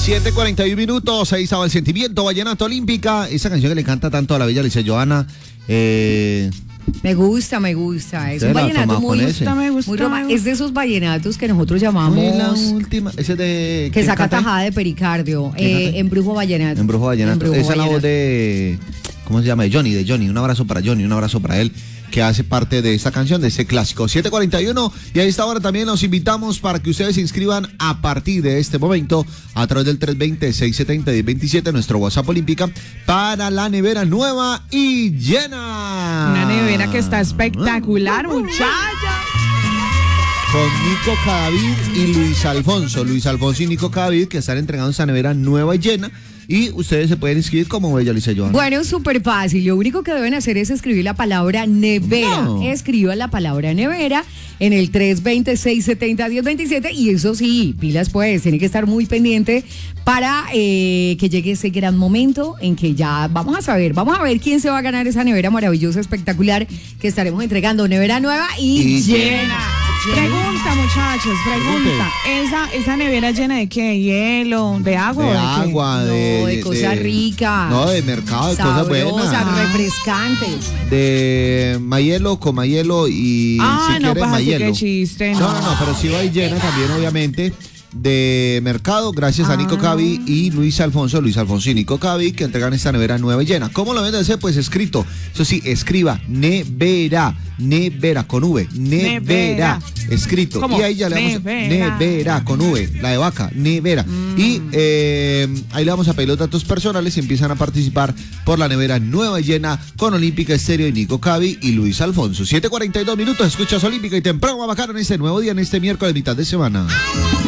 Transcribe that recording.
7:41 minutos, ahí estaba el sentimiento vallenato olímpica, esa canción que le canta tanto a la bella Alicia Johanna. Me gusta. Es un vallenato muy es de esos vallenatos que nosotros llamamos la última, ese de que saca tajada de pericardio, Embrujo Vallenato. Embrujo Vallenato. Esa es la voz de, ¿cómo se llama? De Johnny. Un abrazo para Johnny, un abrazo para él, que hace parte de esta canción, de este clásico. 7:41, y a esta hora también los invitamos para que ustedes se inscriban a partir de este momento a través del 320-670-1027, nuestro WhatsApp Olímpica, para la nevera nueva y llena. Una nevera que está espectacular, muchacha. Con Nico Cadavid y Luis Alfonso y Nico Cadavid, que están entregando esa nevera nueva y llena. Y ustedes se pueden inscribir como bella Alicia Johanna. Bueno, súper fácil. Lo único que deben hacer es escribir la palabra nevera. No. Escriban la palabra nevera en el 320-670-1027. Y eso sí, pilas pues, tiene que estar muy pendiente para que llegue ese gran momento en que ya vamos a ver quién se va a ganar esa nevera maravillosa, espectacular, que estaremos entregando. Nevera nueva y llena. Pregunta, muchachos, ¿Esa nevera llena de qué? ¿Hielo? ¿De agua? De agua, de cosas ricas. No, de mercado, de cosas buenas. Refrescantes. De mayelo, con mayelo y si quieres mayelo. Qué chiste, no, pero sí va y llena también, obviamente. De mercado, gracias a Nico Cavi y Luis Alfonso y Nico Cavi, que entregan esta nevera nueva y llena. ¿Cómo lo deben hacer? Pues escrito. Eso sí, escriba nevera con V, nevera, escrito. ¿Cómo? Y ahí ya le vamos nevera con V, la de vaca, nevera. Y ahí le vamos a pedir los datos personales y empiezan a participar por la nevera nueva y llena con Olímpica Estéreo y Nico Cavi y Luis Alfonso. 7:42 minutos, escuchas Olímpica y temprano va a bajar en este nuevo día, en este miércoles, mitad de semana.